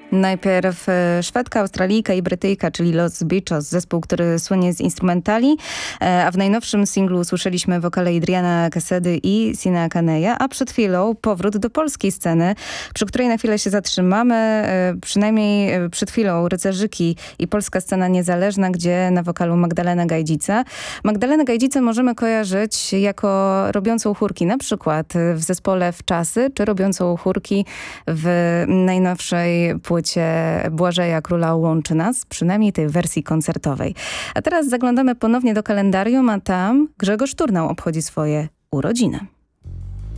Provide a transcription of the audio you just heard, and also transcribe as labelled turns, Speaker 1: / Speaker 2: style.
Speaker 1: Najpierw Szwedka, Australijka i Brytyjka, czyli Los Bichos, zespół, który słynie z instrumentali, a w najnowszym singlu usłyszeliśmy wokale Adriana Casedy i Sina Kaneya, a przed chwilą powrót do polskiej sceny, przy której na chwilę się zatrzymamy, przynajmniej przed chwilą Rycerzyki i polska scena niezależna, gdzie na wokalu Magdalena Gajdzica. Magdalenę Gajdzicę możemy kojarzyć jako robiącą chórki, na przykład w zespole Wczasy, czy robiącą chórki w najnowszej płycie Błażeja Króla Łączy Nas, przynajmniej tej wersji koncertowej. A teraz zaglądamy ponownie do kalendarium, a tam Grzegorz Turnał obchodzi swoje urodziny.